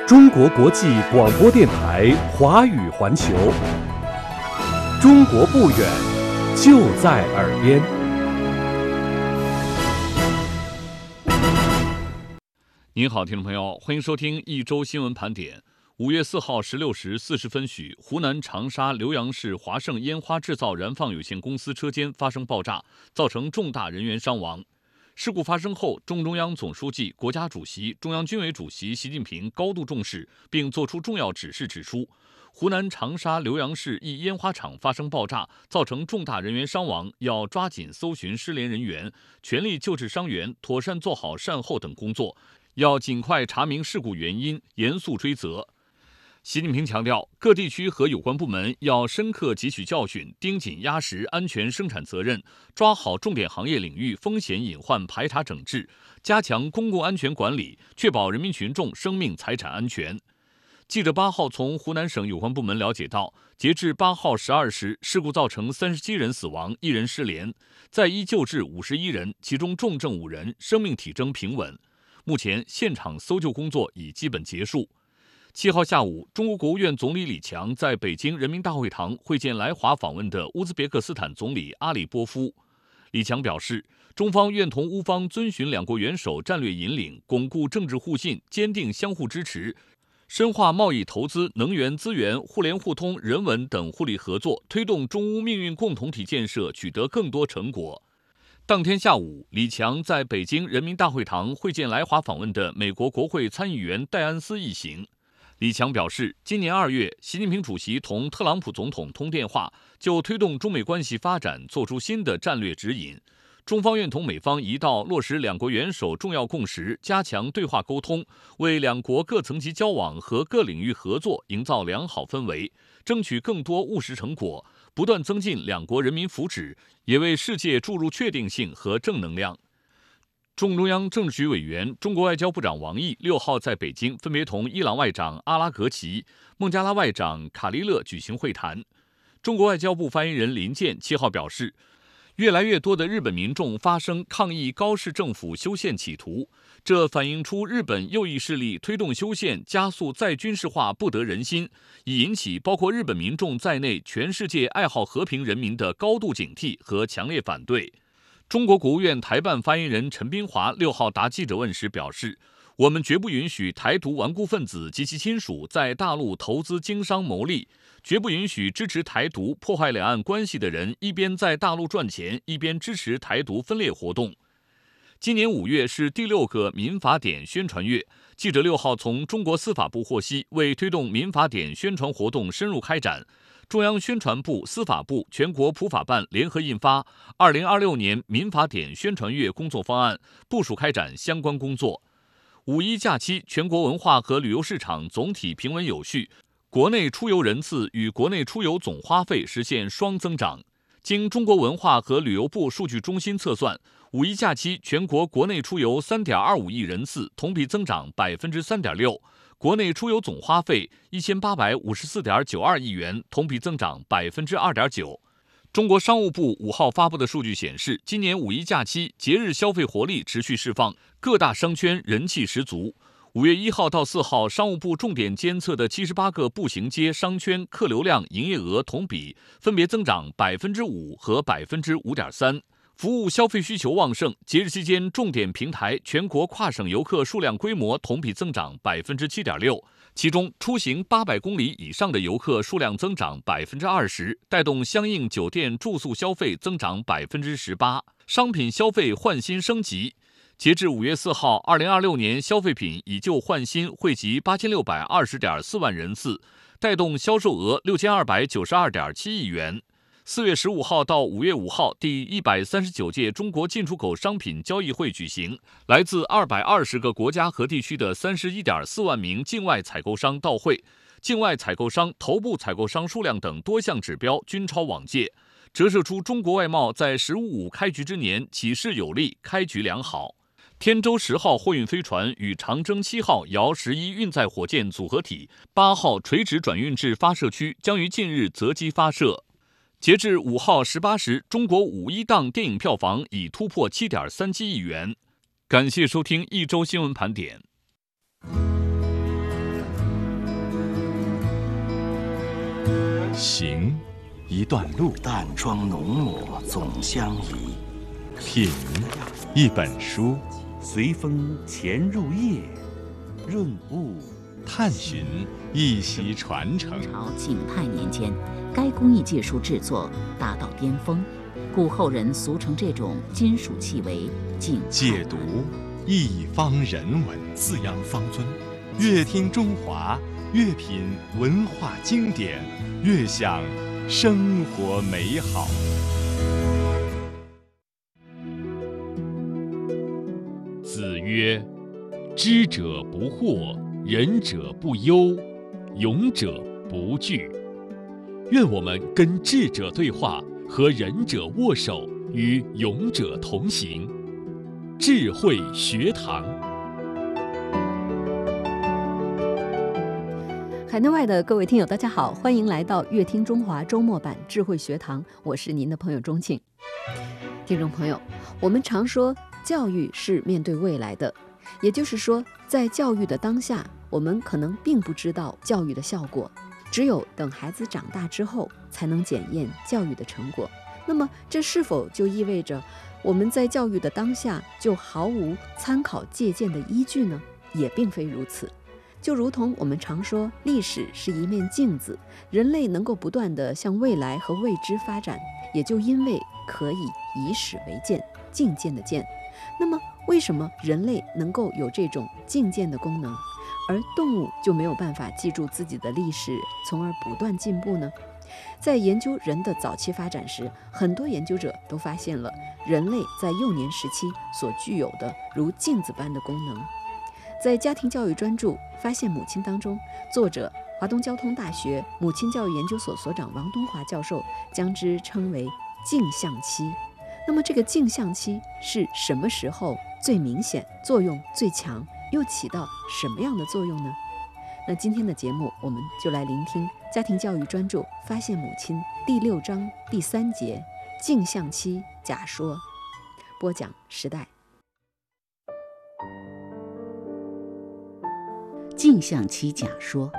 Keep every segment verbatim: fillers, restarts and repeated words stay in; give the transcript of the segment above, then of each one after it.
中国国际广播电台华语环球，中国不远，就在耳边。 您好，听众朋友，欢迎收听一周新闻盘点。五月四号十六时四十分许，湖南长沙浏阳市华盛烟花制造燃放有限公司车间发生爆炸，造成重大人员伤亡。事故发生后，中共中央总书记、国家主席、中央军委主席习近平高度重视，并作出重要指示，指出湖南长沙浏阳市一烟花厂发生爆炸，造成重大人员伤亡，要抓紧搜寻失联人员，全力救治伤员，妥善做好善后等工作，要尽快查明事故原因，严肃追责。习近平强调，各地区和有关部门要深刻汲取教训，盯紧压实安全生产责任，抓好重点行业领域风险隐患排查整治，加强公共安全管理，确保人民群众生命财产安全。记者八号从湖南省有关部门了解到，截至八号十二时，事故造成三十七人死亡，一人失联，在医救治五十一人，其中重症五人，生命体征平稳。目前现场搜救工作已基本结束。七号下午，中国国务院总理李强在北京人民大会堂会见来华访问的乌兹别克斯坦总理阿里波夫。李强表示，中方愿同乌方遵循两国元首战略引领，巩固政治互信，坚定相互支持，深化贸易投资、能源资源、互联互通、人文等互利合作，推动中乌命运共同体建设取得更多成果。当天下午，李强在北京人民大会堂会见来华访问的美国国会参议员戴安斯一行。李强表示，今年二月，习近平主席同特朗普总统通电话，就推动中美关系发展作出新的战略指引。中方愿同美方一道落实两国元首重要共识，加强对话沟通，为两国各层级交往和各领域合作营造良好氛围，争取更多务实成果，不断增进两国人民福祉，也为世界注入确定性和正能量。中共中央政治局委员、中国外交部长王毅六号在北京分别同伊朗外长阿拉格齐、孟加拉外长卡利勒举行会谈。中国外交部发言人林健七号表示，越来越多的日本民众发声抗议高市政府修宪企图，这反映出日本右翼势力推动修宪、加速再军事化不得人心，已引起包括日本民众在内全世界爱好和平人民的高度警惕和强烈反对。中国国务院台办发言人陈斌华六号答记者问时表示，我们绝不允许台独顽固分子及其亲属在大陆投资经商牟利，绝不允许支持台独破坏两岸关系的人一边在大陆赚钱，一边支持台独分裂活动。今年五月是第六个民法典宣传月，记者六号从中国司法部获悉，为推动民法典宣传活动深入开展，中央宣传部、司法部、全国普法办联合印发《二零二六年民法典宣传月工作方案》，部署开展相关工作。五一假期，全国文化和旅游市场总体平稳有序，国内出游人次与国内出游总花费实现双增长。经中国文化和旅游部数据中心测算，五一假期全国国内出游 三点二五亿人次，同比增长 百分之三点六。国内出游总花费一千八百五十四点九二亿元，同比增长 百分之二点九。中国商务部五号发布的数据显示，今年五一假期节日消费活力持续释放，各大商圈人气十足。五月一号到四号，商务部重点监测的七十八个步行街商圈客流量、营业额同比分别增长 百分之五 和 百分之五点三。服务消费需求旺盛，节日期间重点平台全国跨省游客数量规模同比增长 百分之七点六， 其中出行八百公里以上的游客数量增长 百分之二十， 带动相应酒店住宿消费增长 百分之十八， 商品消费换新升级。截至五月四号，二零二六年消费品以旧换新惠及八千六百二十点四万人次，带动销售额六千二百九十二点七亿元。四月十五号到五月五号，第一百三十九届中国进出口商品交易会举行，来自二百二十个国家和地区的 三十一点四万名境外采购商到会，境外采购商、头部采购商数量等多项指标均超往届，折射出中国外贸在“十五五”开局之年起势有力，开局良好。天舟十号货运飞船与长征七号遥十一运载火箭组合体八号垂直转运至发射区，将于近日择机发射。截至五号十八时，中国五一档电影票房已突破 七点三七亿元。感谢收听一周新闻盘点。 行，一段路； 淡妆浓抹总相宜。 品，一本书； 随风潜入夜，润物探寻一席传承。 朝景泰年间，该工艺技术制作达到巅峰，故后人俗称这种金属器为景泰。 解读一方人文， 滋养方尊。 越听中华，越品文化经典，越享生活美好。 子曰：知者不惑，仁者不忧，勇者不惧。愿我们跟智者对话，和仁者握手，与勇者同行。智慧学堂。 海内外的各位听友，大家好，欢迎来到乐听中华周末版智慧学堂，我是您的朋友钟庆。听众朋友，我们常说教育是面对未来的，也就是说，在教育的当下，我们可能并不知道教育的效果，只有等孩子长大之后，才能检验教育的成果。那么，这是否就意味着我们在教育的当下就毫无参考借鉴的依据呢？也并非如此。就如同我们常说，历史是一面镜子，人类能够不断地向未来和未知发展，也就因为可以以史为鉴，镜鉴的鉴。那么，为什么人类能够有这种镜鉴的功能，而动物就没有办法记住自己的历史，从而不断进步呢？在研究人的早期发展时，很多研究者都发现了人类在幼年时期所具有的如镜子般的功能。在家庭教育专著《发现母亲》当中，作者华东交通大学母亲教育研究所所长王东华教授将之称为镜像期。那么这个镜像期是什么时候最明显，作用最强，又起到什么样的作用呢？那今天的节目，我们就来聆听家庭教育专著《发现母亲》第六章第三节镜像期假说。播讲时代。 镜像期假说。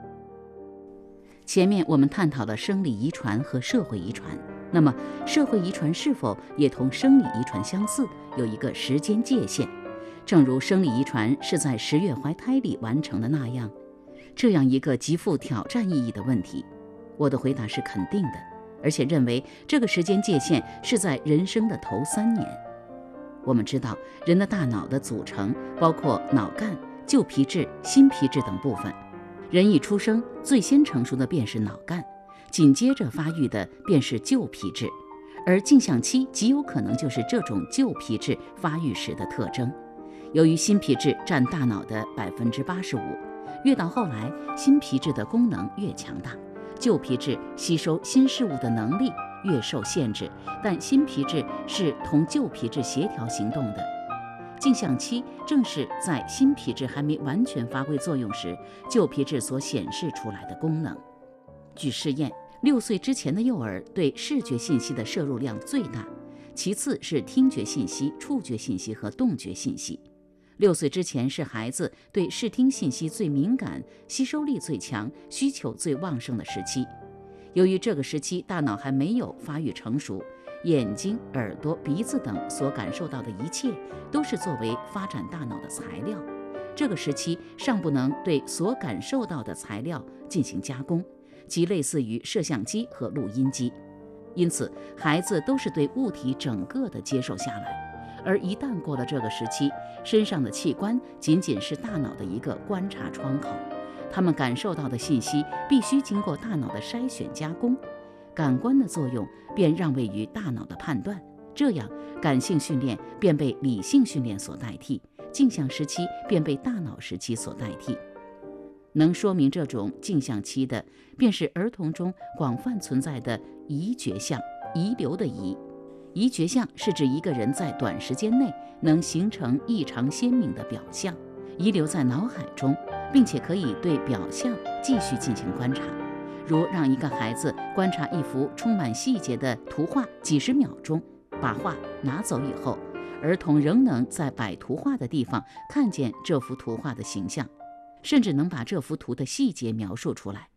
前面我们探讨了生理遗传和社会遗传，那么社会遗传是否也同生理遗传相似，有一个时间界限？正如生理遗传是在十月怀胎里完成的那样，这样一个极富挑战意义的问题，我的回答是肯定的，而且认为这个时间界限是在人生的头三年。我们知道，人的大脑的组成包括脑干、旧皮质、新皮质等部分。人一出生，最先成熟的便是脑干，紧接着发育的便是旧皮质，而镜像期极有可能就是这种旧皮质发育时的特征。由于新皮质占大脑的百分之八十五，越到后来，新皮质的功能越强大，旧皮质吸收新事物的能力越受限制，但新皮质是同旧皮质协调行动的。镜像期正是在新皮质还没完全发挥作用时，旧皮质所显示出来的功能。据试验，六岁之前的幼儿对视觉信息的摄入量最大，其次是听觉信息、触觉信息和动觉信息。六岁之前是孩子对视听信息最敏感、吸收力最强、需求最旺盛的时期。由于这个时期大脑还没有发育成熟，眼睛、耳朵、鼻子等所感受到的一切都是作为发展大脑的材料，这个时期尚不能对所感受到的材料进行加工，即类似于摄像机和录音机。因此孩子都是对物体整个的接受下来，而一旦过了这个时期，身上的器官仅仅是大脑的一个观察窗口，他们感受到的信息必须经过大脑的筛选加工，感官的作用便让位于大脑的判断，这样感性训练便被理性训练所代替，镜像时期便被大脑时期所代替。能说明这种镜像期的，便是儿童中广泛存在的遗觉象，遗留的遗。遗觉象是指一个人在短时间内能形成异常鲜明的表象，遗留在脑海中，并且可以对表象继续进行观察。如让一个孩子观察一幅充满细节的图画几十秒钟，把画拿走以后，儿童仍能在摆图画的地方看见这幅图画的形象，甚至能把这幅图的细节描述出来。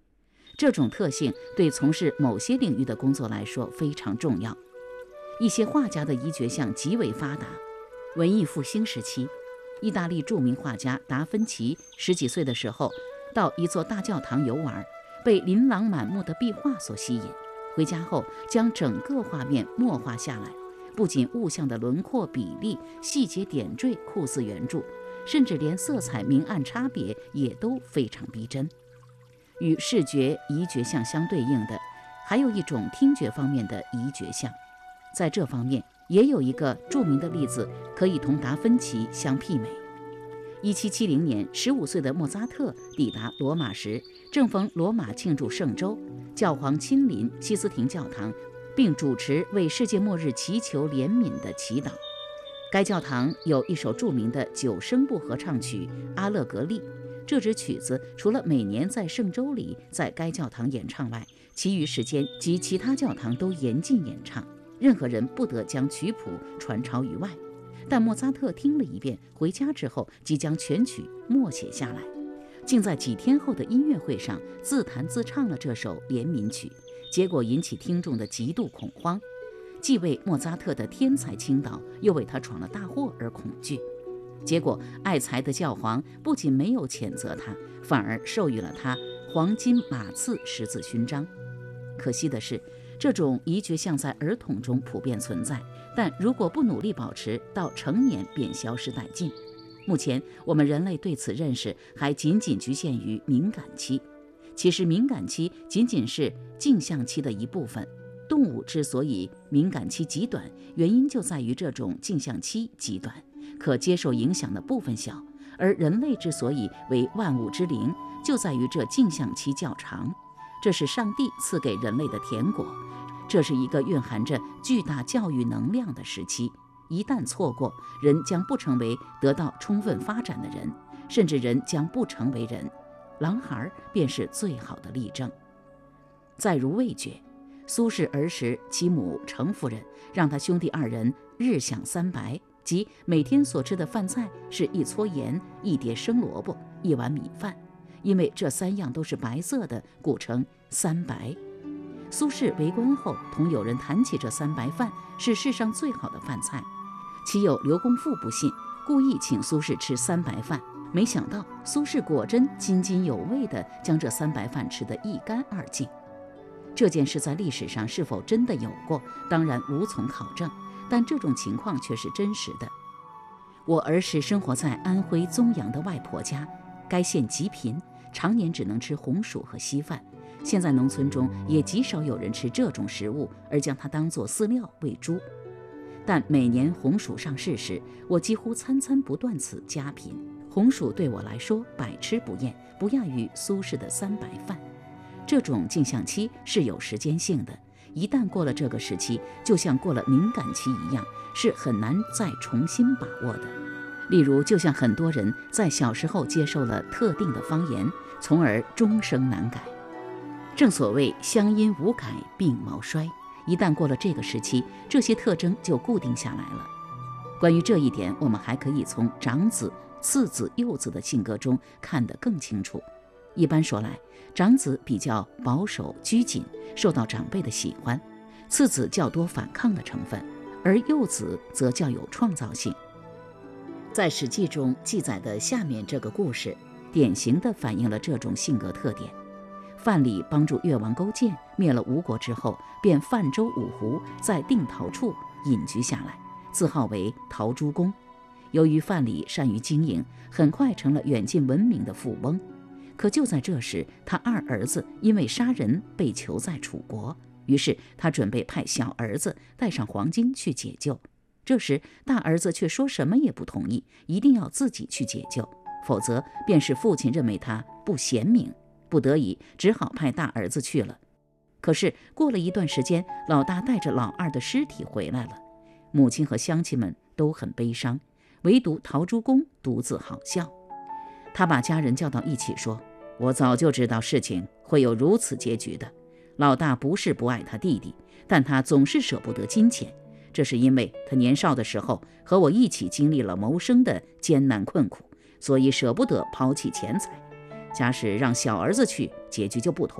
这种特性对从事某些领域的工作来说非常重要。一些画家的移觉相极为发达。文艺复兴时期，意大利著名画家达芬奇十几岁的时候到一座大教堂游玩，被琳琅满目的壁画所吸引，回家后将整个画面默画下来，不仅物象的轮廓比例、细节点缀酷似原著，甚至连色彩明暗差别也都非常逼真。与视觉移觉相相对应的，还有一种听觉方面的移觉相。在这方面，也有一个著名的例子可以同达芬奇相媲美。一七七零年，十五岁的莫扎特抵达罗马时，正逢罗马庆祝圣周，教皇亲临西斯廷教堂，并主持为世界末日祈求怜悯的祈祷。该教堂有一首著名的九声部合唱曲《阿勒格利》，这支曲子除了每年在圣周里在该教堂演唱外，其余时间及其他教堂都严禁演唱，任何人不得将曲谱传抄于外。但莫扎特听了一遍，回家之后即将全曲默写下来，竟在几天后的音乐会上自弹自唱了这首怜悯曲，结果引起听众的极度恐慌，既为莫扎特的天才倾倒，又为他闯了大祸而恐惧。结果爱才的教皇不仅没有谴责他，反而授予了他黄金马刺十字勋章。可惜的是，这种移觉相在儿童中普遍存在，但如果不努力保持，到成年便消失殆尽。目前我们人类对此认识还仅仅局限于敏感期，其实敏感期仅仅是镜像期的一部分。动物之所以敏感期极短，原因就在于这种镜像期极短，可接受影响的部分小，而人类之所以为万物之灵，就在于这镜像期较长。这是上帝赐给人类的甜果，这是一个蕴含着巨大教育能量的时期，一旦错过，人将不成为得到充分发展的人，甚至人将不成为人。狼孩便是最好的例证。再如味觉，苏轼儿时其母程夫人让他兄弟二人日享三白，即每天所吃的饭菜是一撮盐、一碟生萝卜、一碗米饭，因为这三样都是白色的，故称三白。苏轼为官后，同友人谈起这三白饭是世上最好的饭菜，其有刘公父不信，故意请苏轼吃三白饭，没想到苏轼果真津津有味地将这三白饭吃得一干二净。这件事在历史上是否真的有过，当然无从考证，但这种情况却是真实的。我儿时生活在安徽枞阳的外婆家，该县极贫，常年只能吃红薯和稀饭。现在农村中也极少有人吃这种食物，而将它当作饲料喂猪。但每年红薯上市时，我几乎餐餐不断此佳品。红薯对我来说百吃不厌，不亚于苏轼的三白饭。这种镜像期是有时间性的，一旦过了这个时期，就像过了敏感期一样，是很难再重新把握的。例如，就像很多人在小时候接受了特定的方言，从而终生难改。正所谓乡音无改鬓毛衰，一旦过了这个时期，这些特征就固定下来了。关于这一点，我们还可以从长子、次子、幼子的性格中看得更清楚。一般说来，长子比较保守拘谨，受到长辈的喜欢；次子较多反抗的成分，而幼子则较有创造性。在《史记》中记载的下面这个故事，典型地反映了这种性格特点。范蠡帮助越王勾践灭了吴国之后，便泛舟五湖，在定陶处隐居下来，自号为陶朱公。由于范蠡善于经营，很快成了远近闻名的富翁。可就在这时，他二儿子因为杀人被囚在楚国，于是他准备派小儿子带上黄金去解救。这时大儿子却说什么也不同意，一定要自己去解救，否则便是父亲认为他不贤明，不得已只好派大儿子去了。可是过了一段时间，老大带着老二的尸体回来了，母亲和乡亲们都很悲伤，唯独陶朱公独自好笑。他把家人叫到一起说，我早就知道事情会有如此结局的。老大不是不爱他弟弟，但他总是舍不得金钱，这是因为他年少的时候和我一起经历了谋生的艰难困苦，所以舍不得抛弃钱财。假使让小儿子去，结局就不同了，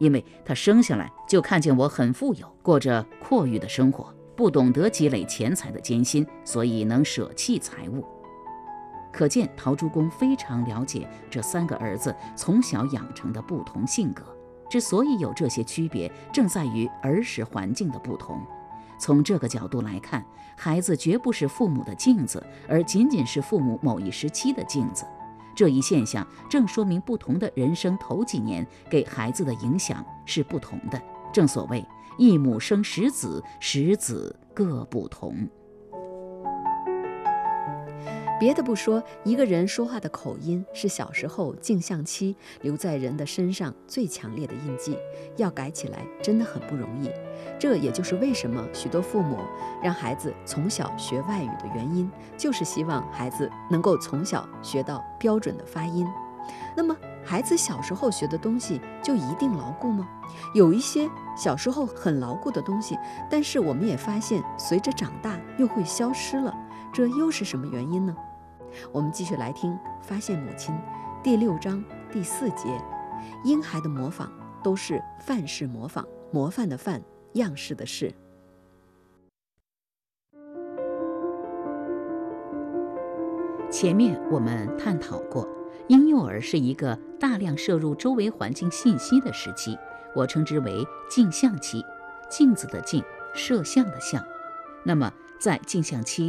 因为他生下来就看见我很富有，过着阔裕的生活，不懂得积累钱财的艰辛，所以能舍弃财物。可见陶朱公非常了解这三个儿子从小养成的不同性格，之所以有这些区别，正在于儿时环境的不同。从这个角度来看，孩子绝不是父母的镜子，而仅仅是父母某一时期的镜子。这一现象正说明不同的人生头几年给孩子的影响是不同的。正所谓一母生十子，十子各不同。 别的不说，一个人说话的口音是小时候镜像期留在人的身上最强烈的印记，要改起来真的很不容易。这也就是为什么许多父母让孩子从小学外语的原因，就是希望孩子能够从小学到标准的发音。那么孩子小时候学的东西就一定牢固吗？有一些小时候很牢固的东西，但是我们也发现随着长大又会消失了，这又是什么原因呢？我们继续来听《发现母亲》第六章第四节，婴孩的模仿都是范式模仿，模范的范，样式的式。 前面我们探讨过，婴幼儿是一个大量摄入周围环境信息的时期，我称之为镜像期，镜子的镜，摄像的像。那么在镜像期